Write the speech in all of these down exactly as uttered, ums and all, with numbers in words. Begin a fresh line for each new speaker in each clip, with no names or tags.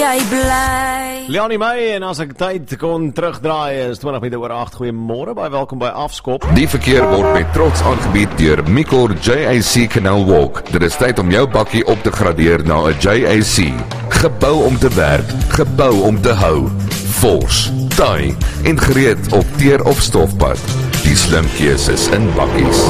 jy bly?
Leonie May, en as ek tyd kon terugdraai, is twintig minute oor agt. Goeiemôre, baie welkom by Afskop.
Die verkeer word met trots aangebied deur Mikor J A C Canal Walk. Dit is tyd om jou bakkie op te gradeer na 'n J A C. Gebou om te werk, gebou om te hou. Vors, taai en gereed op teer of stofpad. Die slim keuses in bakkies.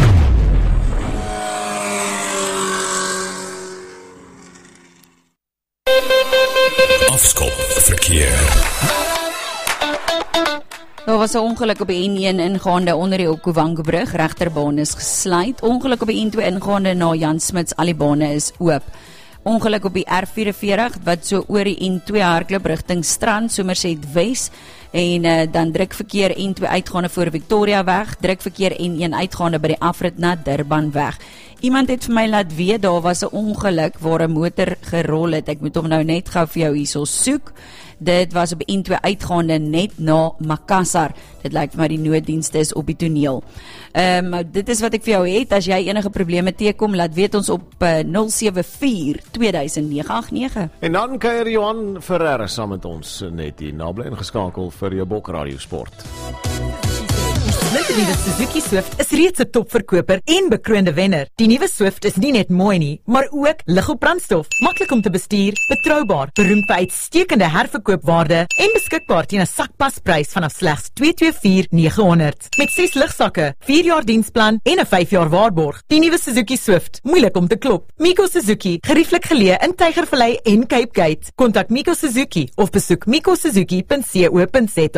Afskop verkeer.
Daar was 'n ongeluk op die N een ingaande onder die Okuwango-brug. Regterbaan is gesluit. Ongeluk op die N twee ingaande na Jan Smits, al die bane is oop. Ongeluk op die R vyf-en-veertig wat so oor die N twee hardloop rigting Strand, Somerset Wes. En uh, dan drukverkeer N twee uitgaande voor Victoria weg, drukverkeer N een uitgaande by die afrit na Durban weg. Iemand het vir my laat weet, daar was 'n ongeluk waar 'n motor gerol het. Ek moet hom nou net gou vir jou hierso soek. Dit was op N twee uitgaande net na Makassar. Dit lyk vir my die nooddienste is op die toneel. Ehm um, dit is wat ek vir jou het. As jy enige probleme teekom, laat weet ons op uh, nul sewe vier twee duisend nege agt nege.
En dan kuier Johan Ferreira saam met ons net hier naby ingeskakel vir jou Bok Radio Sport.
Die nuwe Suzuki Swift is reeds 'n topverkoper en bekroonde wenner. Die nuwe Swift is nie net mooi nie, maar ook lig op brandstof, maklik om te bestuur, betroubaar, beroemd vir uitstekende herverkoopwaarde en beskikbaar teen 'n sakpasprys vanaf slegs twee twee vier nege honderd. Met ses ligsakke, vier jaar diensplan en 'n vyf jaar waarborg. Die nuwe Suzuki Swift, moeilik om te klop. Miko Suzuki, gerieflik geleë in Tygervallei en Cape Gate. Kontak Miko Suzuki of besoek miko suzuki punt co punt za.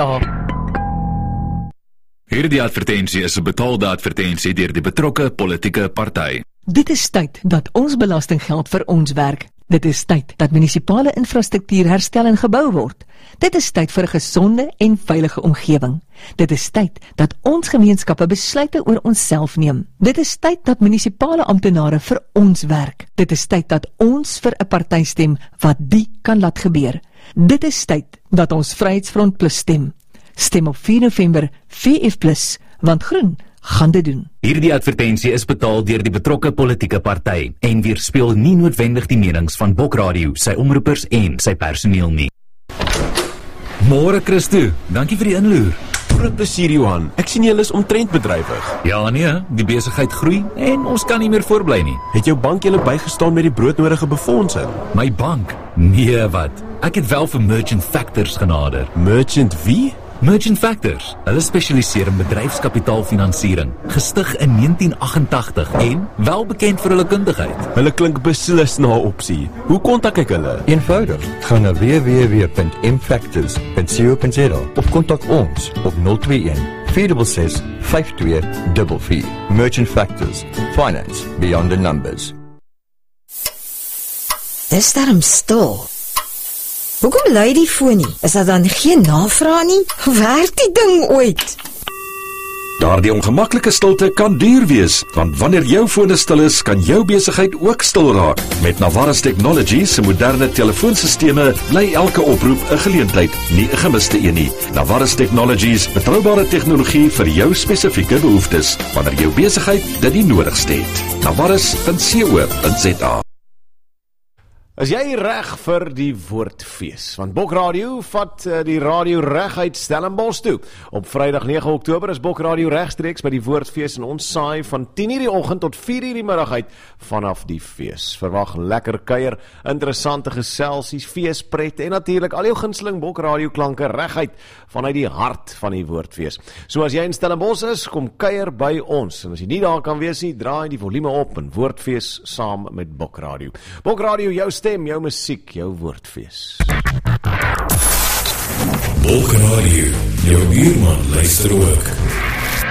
Hierdie advertensie is 'n betaalde advertensie deur die betrokke politieke party.
Dit is tyd dat ons belastinggeld vir ons werk. Dit is tyd dat munisipale infrastruktuur herstel en gebou word. Dit is tyd vir 'n gesonde en veilige omgewing. Dit is tyd dat ons gemeenskappe besluite oor onsself neem. Dit is tyd dat munisipale amptenare vir ons werk. Dit is tyd dat ons vir 'n party stem wat die kan laat gebeur. Dit is tyd dat ons Vryheidsfront Plus stem. Stem op vier November V F plus, want groen gaan dit doen.
Hierdie advertensie is betaal deur die betrokke politieke party en weerspieël nie noodwendig die menings van Bok Radio, sy omroepers en sy personeel nie. Môre Christo, dankie vir die inloer.
Groot plesier Johan, ek sien julle is omtrent bedrywig.
Ja nee, die besigheid groei en ons kan nie meer voorbly nie.
Het jou bank julle bygestaan met die broodnodige befondsing?
My bank? Nee wat, ek het wel vir Merchant Factors genader.
Merchant wie?
Merchant Factors, hulle spesialiseer in bedryfskapitaalfinansiering, gestig in negentien agt-en-tagtig en wel bekend vir hulle kundigheid.
Hulle klink beslis na 'n opsie. Hoe kontak ek hulle?
Eenvoudig, gaan na w w w punt m factors punt co punt za of kontak ons op nul twee een vier ses ses vyf twee vier vier. Merchant Factors, finance beyond the numbers.
Dis daarom stil. Hoekom lui die foon nie? Is dat dan geen navraag nie? Werk die ding ooit?
Daardie ongemaklike stilte kan duur wees, want wanneer jou foon stil is, kan jou besigheid ook stil raak. Met Navarus Technologies se moderne telefoonsisteme bly elke oproep 'n geleentheid, nie 'n gemiste een nie. Navarus Technologies, betroubare tegnologie vir jou spesifieke behoeftes, wanneer jou besigheid dit die nodigste het. Navarus punt co punt za.
Is jy reg vir die Woordfees? Want Bok Radio vat uh, die radio reg uit Stellenbosch toe. Op Vrydag nege Oktober is Bok Radio regstreeks by die Woordfees en ons saai van tien uur die oggend tot vier uur die middag uit vanaf die fees. Verwag lekker kuier, interessante geselsies, feespret en natuurlik al jou gunsteling Bok Radio klanke reguit vanuit die hart van die Woordfees. So as jy in Stellenbosch is, kom kuier by ons. En as jy nie daar kan wees nie, draai die volume op en Woordfees saam met Bok Radio. Bok Radio, jou stem, jou musiek, jou Woordfees.
Bok Radio, jou buurman luister ook.